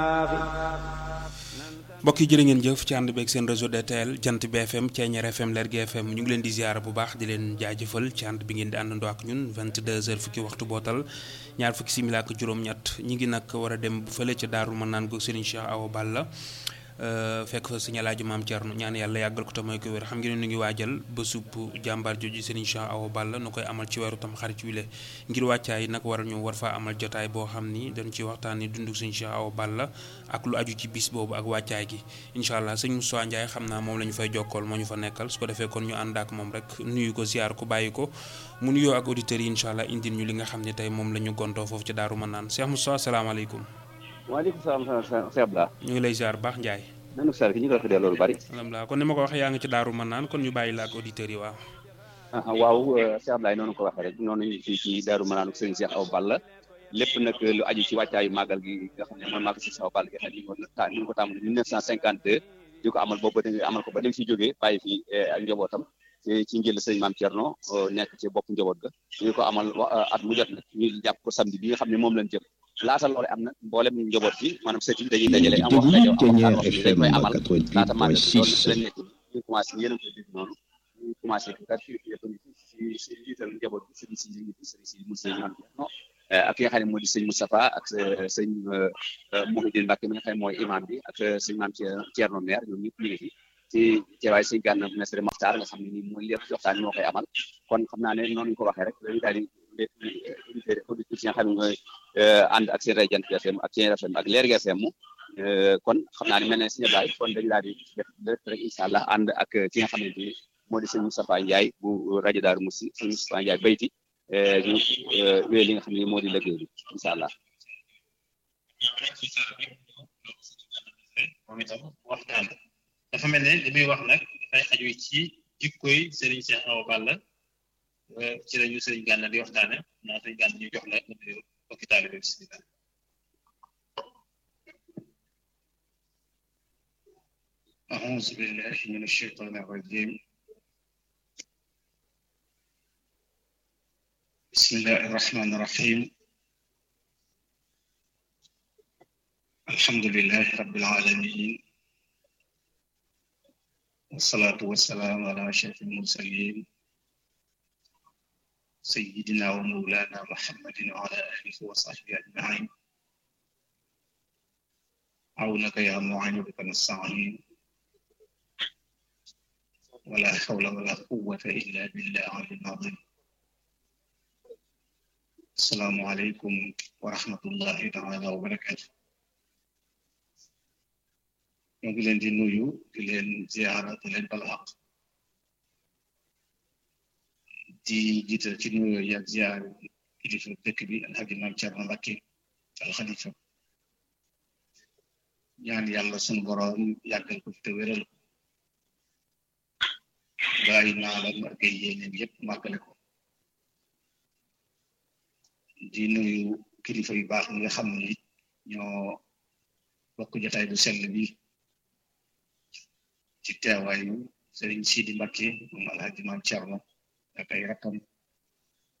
mbokk yi jërë ngeen jëf ci ànd beeg seen réseau DTL jant bi FM Thiéniere FM Lergui FM ñu ngi leen di ziar bu baax di leen jaajëfal ci ànd bi ngeen di àndandoo ak ñun 22h fukki waxtu bootal ñaar fukki simili ak juróom-ñett ñi ngi nag war a dem bu fële ca Daaru Manaan gu Serigne Cheikh Awa Balla fekk fa Serigne Alaaji Maam Thierno ñaan yàlla yàggal ko te may ko wér xam ngeen ne ñu ngi waajal ba supp jàmbaar jooju Serigne Cheikh Awa Balla nu koy amal ci weeru tam xarit wile ngir wàccaay nag war ñu war faa amal jotaay boo xam ni dañu ci waxtaan ni dundu Serigne Cheikh Awa Balla ak lu aju ci bis boobu ak wàccaay gi incha allah sëñ Moussa Ndiaye xam naa moom la ñu fay jokkool moo ñu fa nekkal su ko defee kon ñu ànd ak moom rek nuyu ko ziar ko bàyyi ko mu nuyoo ak auditeurs yi incha allah indil ñu li nga xam ne tey moom la ñu gontoo foofu ci Daaru Manaan Cheikh Moussa asalaamaaleykum. waaleykum salaam Cheikh Abdallah. ñu ngi lay ziar baax Ndiaye. nanu sar ki ñu ko def loolu bari. alhamdulilah kon ni ma ko waxee yaa ngi ci Daaru Manaan kon ñu bàyyi la ak auditeurs yi waaw. waaw Cheikh Abdallah noonu ko waxee rek noonu ñu fii ci Daaru Manaan ak sëñ Cheikh Awa Balla lépp nag lu aju ci wàccaayu màggal gi nga xam ne mooy màggal si Cheikh Awa Balla gi xam ne ñu ko tàmm 1952 di ko amal boobu dañuy amal ko ba dem fi jógee bàyyi fi ak njabootam ci njël sëñ Maam Thierno nekk ci bopp njaboot ga ñu ko amal at mu jot nag ñu jàpp ko samedi bi nga xam ne moom lañ jëm laata loole am na mboolem njaboot bi maanaam sëti dañuy dajale am wax dañ koy amal laata màggal loolu lañ nekk ñu commencé yéen a koy dégg noonu ñu commencé kat si jiital njaboot bi sëriñ si mu sëñ Maam Thierno ak ki nga xam ne moo di sëñ Moustapha ak sëñ Mouhidine Mbacke mi nga xam ne mooy imam bi ak sëñ Maam Thierno maire ñoom ñëpp ñu ngi fi ci teewaay sëñ Gana Messere Maxtaar nga xam ne nii mooy lépp waxtaan moo koy amal kon xam naa ne noonu ñu ko waxee rek dañuy daal di auditeurs yi nga xam ne ñooy ànd ak seen rajo Jant FM ak Thiéniere FM ak Lergui FM kon xam naa ne mel ne sëñ Ablaye kon dañu daal di def rek incha allah ànd ak ki nga xam ne bii moo di sëñ Moustapha Ndiaye bu rajo Daaru Moussi sëñ Moustapha Ndiaye bayti ñu wéy li nga xam ne moo di liggéey bi incha allah. moom itam waxtaan dafa mel ne li muy wax nag dafay aju ci jikkoy Serigne Cheikh Awa Balla ci la ñu Serigne Gana di waxtaane naa Serigne Gana ñu jox la bokki taalibe bi bismillah. a'uuzu billahi mina shaytaani rajiim. bismillahi rahmaani rahiim. alhamdulillahi rabbil aalamiin. wassalaatu wassalaamu ala ashrafil mursaliin. sayyidina wa mawlaana muhammadin wa ala aalihi wa sahbihi ajmaiin. awnaka yaa mu'iin bika nasta'iin. wala hawla wala quwwata illa billahi al-aliyyil aziim. assalaamu aleykum wa rahmatullahi taala wa barakaatu. ñoo ngi leen di nuyu di leen ziyaara di leen bal àq di jiital ci nuyoo yi ak ziyaar kilifa dëkk bi Alhaji Maam Thierno Mbacke al Khalifa ñaan yàlla sunu boroom yàggal ko fi te wéral ko bàyyi naalam ak ay yéeneen yépp màggale ko di nuyu kilifa yu baax yi nga xam ne ñoo bokk jotaay bu sell bi ci teewaayu Serigne Sidi Mbacke moom Alhaji Maam Thierno ak ay rakkam